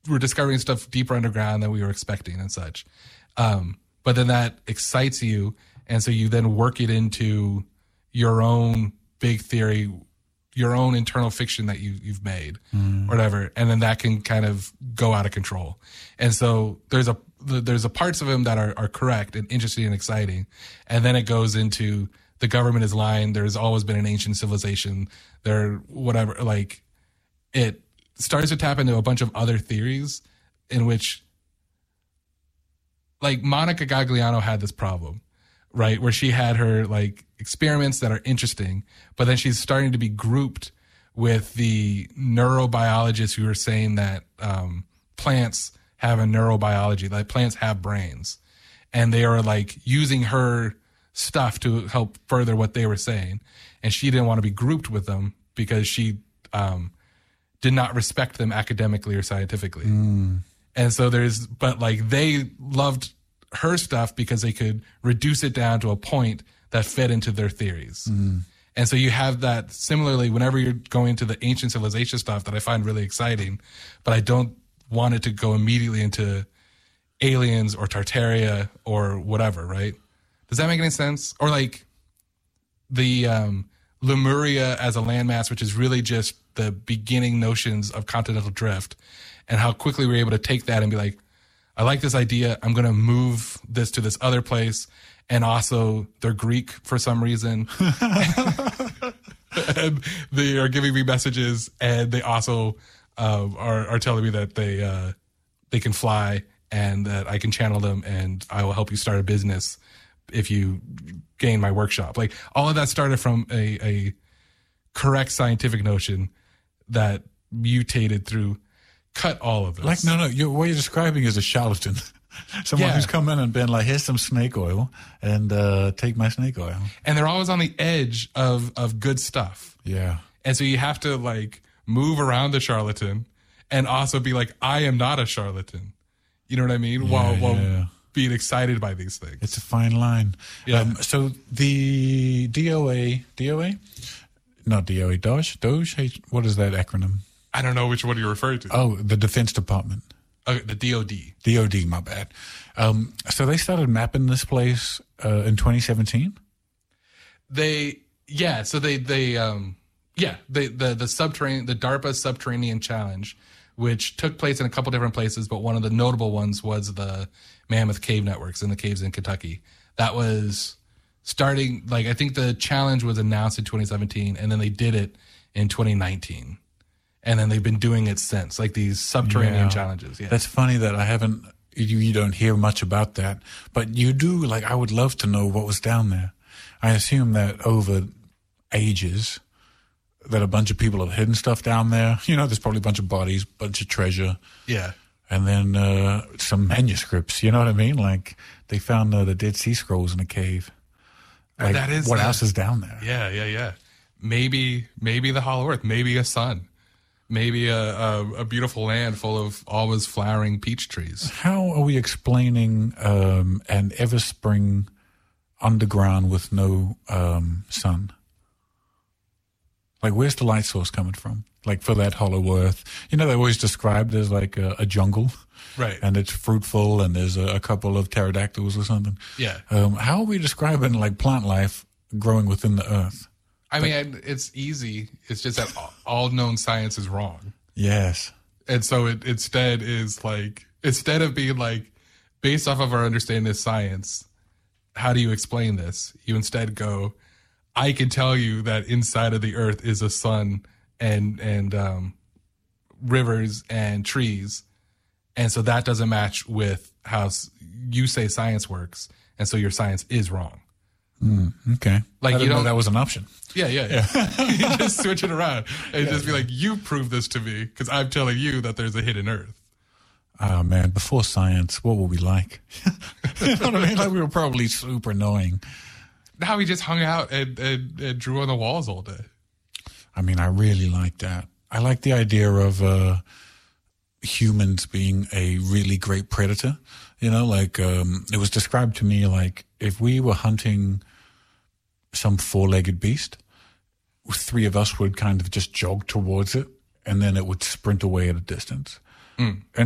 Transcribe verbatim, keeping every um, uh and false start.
we're discovering stuff deeper underground than we were expecting and such. Um, but then that excites you. And so you then work it into your own big theory, your own internal fiction that you, you've made mm. or whatever. And then that can kind of go out of control. And so there's a, there's a parts of him that are, are correct and interesting and exciting. And then it goes into the government is lying. There's always been an ancient civilization there, whatever, like it starts to tap into a bunch of other theories in which like Monica Gagliano had this problem, right? Where she had her like experiments that are interesting, but then she's starting to be grouped with the neurobiologists who are saying that um, plants have a neurobiology, like plants have brains, and they are like using her stuff to help further what they were saying. And she didn't want to be grouped with them because she um, did not respect them academically or scientifically. Mm. And so there's, but like they loved her stuff because they could reduce it down to a point that fit into their theories. Mm. And so you have that similarly whenever you're going to the ancient civilization stuff that I find really exciting, but I don't want it to go immediately into aliens or Tartaria or whatever, right? Does that make any sense? Or like the um, Lemuria as a landmass, which is really just the beginning notions of continental drift, and how quickly we're able to take that and be like, I like this idea. I'm going to move this to this other place. And also they're Greek for some reason. And they are giving me messages, and they also uh, are, are telling me that they, uh, they can fly and that I can channel them, and I will help you start a business if you gain my workshop. Like all of that started from a, a correct scientific notion that mutated through cut all of this. Like, no, no, you're, what you're describing is a charlatan. Someone yeah. who's come in and been like, here's some snake oil, and uh, take my snake oil. And they're always on the edge of, of good stuff. Yeah. And so you have to like move around the charlatan and also be like, I am not a charlatan. You know what I mean? Yeah, while while yeah. being excited by these things. It's a fine line. Yeah. Um, so the D O A, D O A? Not D O A, Doge? Doge? What is that acronym? I don't know which one you're referring to. Oh, the Defense Department. Okay, the D O D. D O D, my bad. Um, so they started mapping this place uh, in twenty seventeen? They, yeah, so they, they, um, yeah, they, the, the subterranean, the DARPA Subterranean Challenge, which took place in a couple different places, but one of the notable ones was the Mammoth Cave Networks in the caves in Kentucky. That was starting, like, I think the challenge was announced in twenty seventeen, and then they did it in twenty nineteen. And then they've been doing it since, like these subterranean yeah. challenges. Yeah. That's funny that I haven't, you, you don't hear much about that. But you do, like, I would love to know what was down there. I assume that over ages, that a bunch of people have hidden stuff down there. You know, there's probably a bunch of bodies, bunch of treasure. Yeah. And then uh, some manuscripts, you know what I mean? Like, they found uh, the Dead Sea Scrolls in a cave. Like, that is what that. else is down there? Yeah, yeah, yeah. Maybe, maybe the Hollow Earth, maybe a sun. Maybe a, a, a beautiful land full of always flowering peach trees. How are we explaining um, an ever-spring underground with no um, sun? Like, where's the light source coming from? Like, for that hollow earth. You know, they're always described as like a, a jungle. Right. And it's fruitful, and there's a, a couple of pterodactyls or something. Yeah. Um, how are we describing, like, plant life growing within the earth? I mean, it's easy. It's just that all known science is wrong. Yes. And so it instead is like, instead of being like, based off of our understanding of science, how do you explain this? You instead go, I can tell you that inside of the earth is a sun and, and, um, rivers and trees. And so that doesn't match with how you say science works. And so your science is wrong. Mm, okay. Like, I didn't you know don't, that was an option. Yeah, yeah, yeah. You just switch it around and yeah, just be yeah. like, you prove this to me because I'm telling you that there's a hidden earth. Oh, man, before science, what were we like? You know what I mean? Like, we were probably super annoying. Now we just hung out and, and, and drew on the walls all day. I mean, I really like that. I like the idea of uh, humans being a really great predator. You know, like um, it was described to me like if we were hunting some four-legged beast, three of us would kind of just jog towards it, and then it would sprint away at a distance. Mm. And